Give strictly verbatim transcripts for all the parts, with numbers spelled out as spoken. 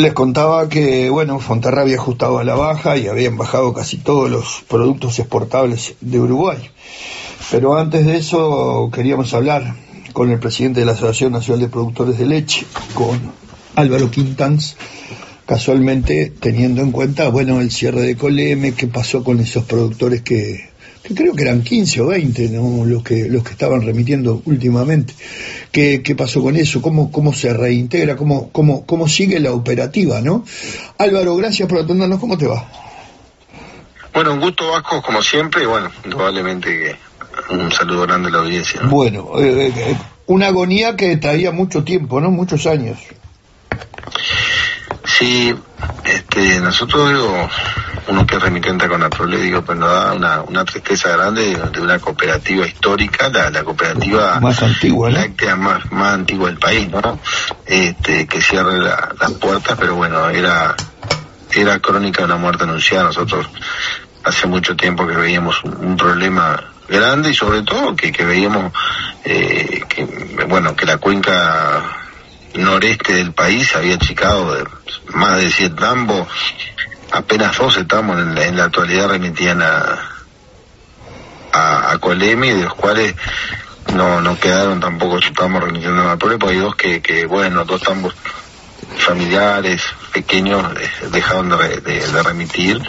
Les contaba que, bueno, Fonterra había ajustado a la baja y habían bajado casi todos los productos exportables de Uruguay. Pero antes de eso queríamos hablar con el presidente de la Asociación Nacional de Productores de Leche, con Álvaro Quintans, casualmente teniendo en cuenta, bueno, el cierre de Coleme, qué pasó con esos productores que, que creo que eran quince o veinte, ¿no? los que los que estaban remitiendo últimamente. ¿Qué, qué pasó con eso? ¿Cómo, cómo se reintegra? ¿Cómo, cómo, cómo sigue la operativa, no? Álvaro, gracias por atendernos. ¿Cómo te va? Bueno, un gusto, Vasco, como siempre, y bueno, probablemente que un saludo grande a la audiencia, ¿no? Bueno, eh, eh, una agonía que traía mucho tiempo, ¿no? Muchos años. Sí, este, nosotros, digo, uno que es remitente con la Prole, digo, pues nos da una, una tristeza grande de, de una cooperativa histórica, la, la cooperativa más antigua, ¿no? láctea más, más antigua del país, ¿no? Este, que cierre la, las puertas, pero bueno, era, era crónica de una muerte anunciada. Nosotros hace mucho tiempo que veíamos un, un problema grande y sobre todo que, que veíamos eh, que, bueno, que la cuenca noreste del país se había achicado de más de cien tambos, apenas doce tambos en la, en la actualidad remitían a, a, a Coleme, de los cuales no, no quedaron tampoco tambos remitiendo a Prole, porque hay dos que, que bueno, dos tambos familiares, pequeños, eh, dejaron de, de, de remitir.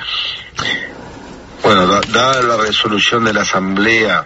Bueno, da, dada la resolución de la Asamblea,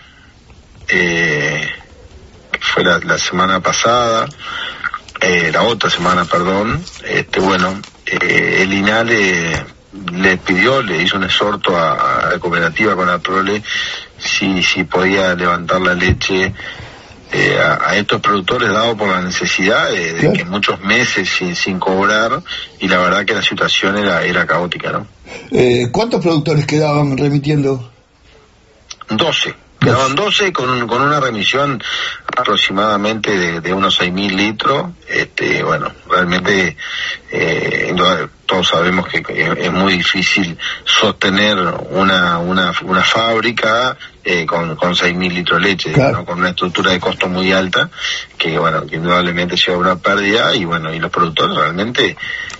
eh, que fue la, la semana pasada, eh, la otra semana, perdón, este, bueno, eh, el I N A le, le pidió, le hizo un exhorto a, a la cooperativa con la Prole si, si podía levantar la leche eh, a, a estos productores, dado por la necesidad de, de que muchos meses sin, sin cobrar, y la verdad que la situación era, era caótica, ¿no? Eh, ¿Cuántos productores quedaban remitiendo? doce. Quedaban doce con, con una remisión aproximadamente de, de unos seis mil litros. Este, bueno, realmente eh, todos sabemos que es muy difícil sostener una, una, una fábrica eh, con, con seis mil litros de leche, claro, ¿no? Con una estructura de costo muy alta, que bueno, que indudablemente lleva una pérdida, y bueno, y los productores realmente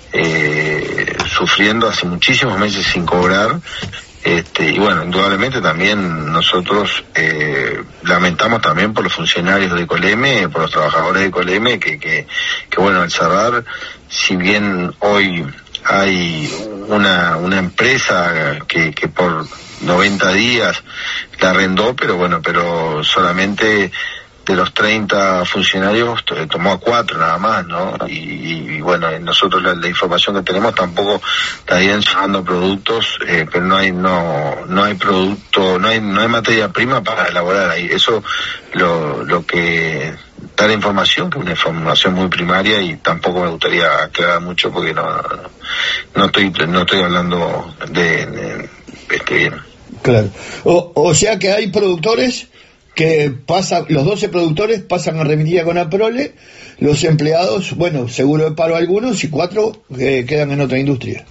eh, sufriendo hace muchísimos meses sin cobrar. Este, y bueno, indudablemente también nosotros eh, lamentamos también por los funcionarios de Coleme, por los trabajadores de Coleme, que, que, que bueno, al cerrar, si bien hoy hay una, una empresa que, que por noventa días la arrendó, pero bueno, pero solamente de los treinta funcionarios tomó a cuatro nada más, ¿no? Y, y bueno, nosotros la, la información que tenemos tampoco estarían llevando productos, eh, pero no hay no no hay producto, no hay no hay materia prima para elaborar ahí. Eso lo lo que da la información, que es una información muy primaria, y tampoco me gustaría aclarar mucho porque no no, no estoy no estoy hablando de, de este. Claro. O, o sea que hay productores que pasan, los doce productores pasan a remitir con la Prole, los empleados, bueno, seguro de paro algunos, y cuatro que quedan en otra industria.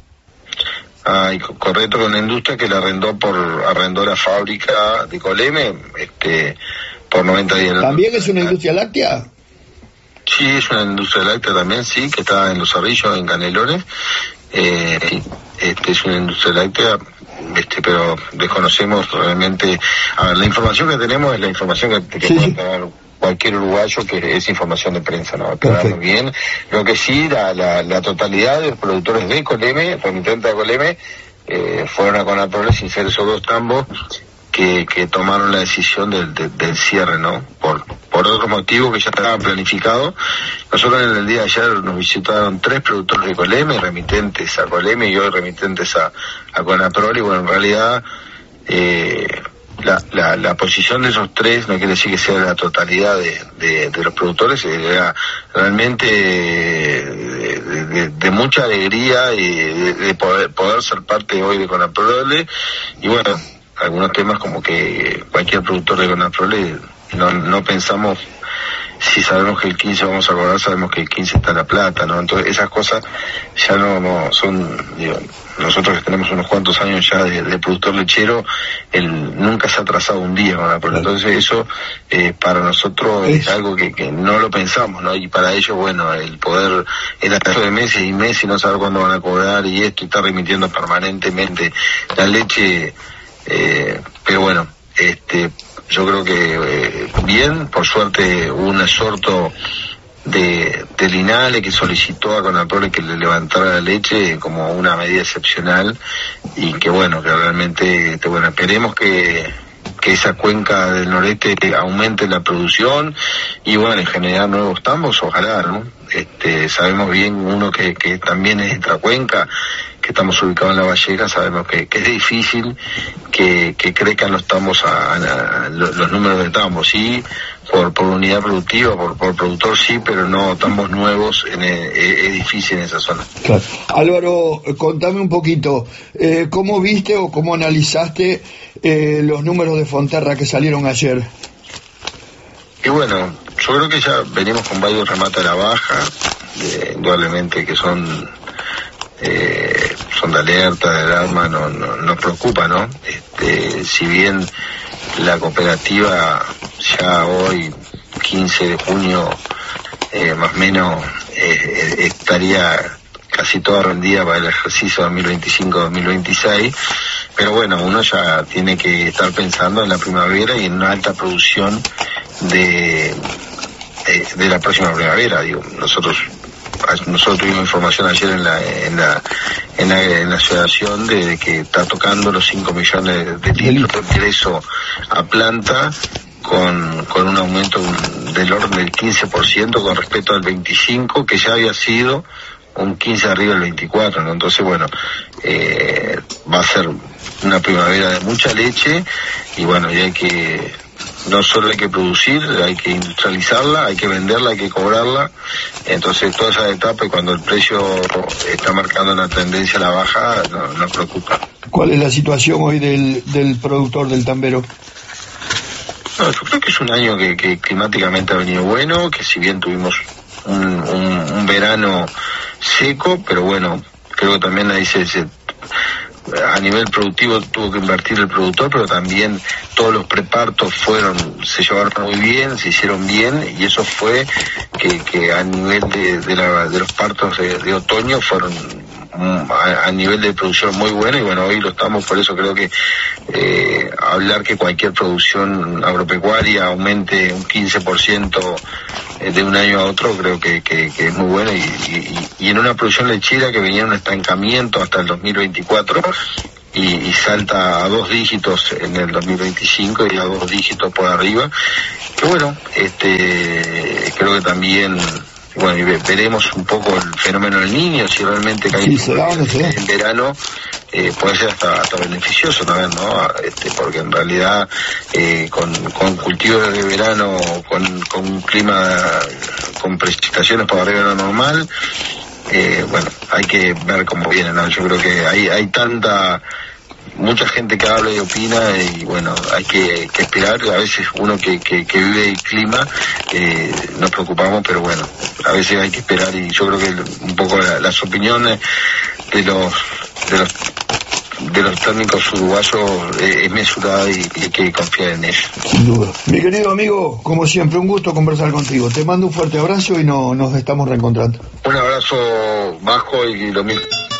Ah, correcto, con la industria que la arrendó por, arrendó la fábrica de Coleme, este, por noventa días. ¿También es una industria láctea? Sí, es una industria láctea también, sí, que está en Los Cerrillos, en Canelones. Eh, sí, este es una industria láctea. Este, pero desconocemos realmente. A ver, la información que tenemos es la información que, que sí, puede tener cualquier uruguayo, que es información de prensa, ¿no? Aclararlo bien. Lo que sí, la, la, la totalidad de los productores de Coleme, remitentes de Coleme, eh, fueron a Conaprole sin ser esos dos tambos que, que tomaron la decisión del, del, del cierre, ¿no? Por, por otro motivo que ya estaba planificado. Nosotros en el día de ayer nos visitaron tres productores de Coleme, remitentes a Coleme y hoy remitentes a, a Conaprole, y bueno, en realidad eh, la, la, la posición de esos tres no quiere decir que sea la totalidad de, de, de los productores, era realmente de, de, de, de mucha alegría y de, de poder, poder ser parte hoy de Conaprole. Y bueno, algunos temas como que cualquier productor de Conaprole no, no pensamos si sabemos que el quince vamos a cobrar, sabemos que el quince está la plata, ¿no? Entonces esas cosas ya no, no son, digo, nosotros que tenemos unos cuantos años ya de, de productor lechero, el, nunca se ha atrasado un día, ¿no? Pero entonces eso eh, para nosotros es algo que, que no lo pensamos, ¿no? Y para ellos, bueno, el poder, el atraso de meses y meses y no saber cuándo van a cobrar y esto, y estar remitiendo permanentemente la leche, eh, pero bueno, este, yo creo que eh, bien, por suerte hubo un exhorto de, de Linale que solicitó a Conapro que le levantara la leche como una medida excepcional y que bueno, que realmente, este, bueno, esperemos que, que esa cuenca del noreste aumente la producción y bueno, en generar nuevos tambos, ojalá, ¿no? Este, sabemos bien uno que, que también es esta cuenca, que estamos ubicados en La Valleja, sabemos que, que es difícil que, que crezcan los tambos a, a, a los, los números de tambos, sí, por, por unidad productiva, por, por productor sí, pero no tambos nuevos, en, es, es difícil en esa zona. Claro. Álvaro, contame un poquito, eh, ¿cómo viste o cómo analizaste eh, los números de Fonterra que salieron ayer? Y bueno, yo creo que ya venimos con varios remates a la baja, eh, indudablemente que son eh, son de alerta, de alarma, no, no, nos preocupa, ¿no? Este, si bien la cooperativa ya hoy, quince de junio, eh, más o menos, eh, estaría casi toda rendida para el ejercicio dos mil veinticinco dos mil veintiséis, pero bueno, uno ya tiene que estar pensando en la primavera y en una alta producción de, de, de la próxima primavera. Digo, nosotros nosotros tuvimos información ayer en la en la en la, en la asociación de, de que está tocando los cinco millones de litros de ingreso a planta con, con un aumento del orden del quince por ciento con respecto al veinticinco, que ya había sido un quince arriba del veinticuatro, ¿no? Entonces, bueno, eh, va a ser una primavera de mucha leche y bueno, y hay que, no solo hay que producir, hay que industrializarla, hay que venderla, hay que cobrarla. Entonces, toda esa etapa, y cuando el precio está marcando una tendencia a la baja, no, nos preocupa. ¿Cuál es la situación hoy del, del productor del tambero? No, yo creo que es un año que, que climáticamente ha venido bueno, que si bien tuvimos un, un, un verano seco, pero bueno, creo que también ahí se, se a nivel productivo tuvo que invertir el productor, pero también todos los prepartos fueron, se llevaron muy bien, se hicieron bien, y eso fue que, que a nivel de, de, la, de los partos de, de otoño fueron a, a nivel de producción muy bueno, y bueno, hoy lo estamos, por eso creo que eh, hablar que cualquier producción agropecuaria aumente un quince por ciento de un año a otro, creo que, que, que es muy bueno, y, y, y en una producción lechera que venía en un estancamiento hasta el dos mil veinticuatro y, y salta a dos dígitos en el dos mil veinticinco y a dos dígitos por arriba, que bueno, este creo que también, bueno, y veremos un poco el fenómeno del niño, si realmente cae sí, será, no sé. en verano, eh, puede ser hasta, hasta beneficioso también, ¿no? Este, porque en realidad eh, con, con cultivos de verano, con, con un clima, con precipitaciones por arriba de lo normal, eh, bueno, hay que ver cómo viene, ¿no? Yo creo que hay, hay tanta... mucha gente que habla y opina, y bueno, hay que, que esperar. A veces uno que, que, que vive el clima, eh, nos preocupamos, pero bueno, a veces hay que esperar, y yo creo que un poco la, las opiniones de los de los de los técnicos uruguayos eh, es mesurada, y, y hay que confiar en ellos. Sin duda. Mi querido amigo, como siempre, un gusto conversar contigo. Te mando un fuerte abrazo y no, nos estamos reencontrando. Un abrazo bajo y lo mismo.